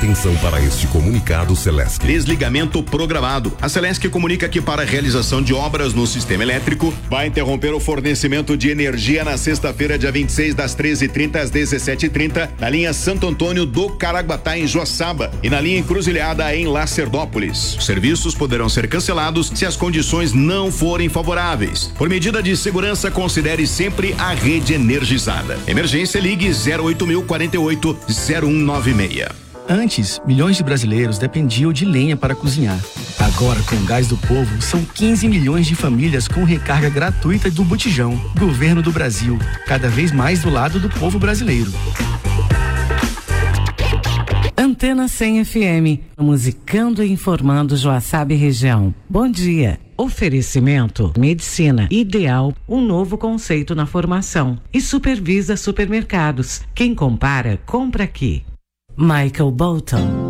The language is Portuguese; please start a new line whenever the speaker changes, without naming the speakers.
Atenção para este comunicado Celesc.
Desligamento programado. A Celesc comunica que para a realização de obras no sistema elétrico vai interromper o fornecimento de energia na sexta-feira, dia 26, das 13h30 às 17h30, na linha Santo Antônio do Caraguatá, em Joaçaba, e na linha Encruzilhada, em Lacerdópolis. Os serviços poderão ser cancelados se as condições não forem favoráveis. Por medida de segurança, considere sempre a rede energizada. Emergência, ligue 08.048 0196.
Antes, milhões de brasileiros dependiam de lenha para cozinhar. Agora, com o Gás do Povo, são 15 milhões de famílias com recarga gratuita do Botijão. Governo do Brasil, cada vez mais do lado do povo brasileiro.
Antena 100 FM, musicando e informando Joaçaba e região. Bom dia. Oferecimento Medicina Ideal, um novo conceito na formação. E Supervisa Supermercados. Quem compara, compra aqui. Michael Bolton.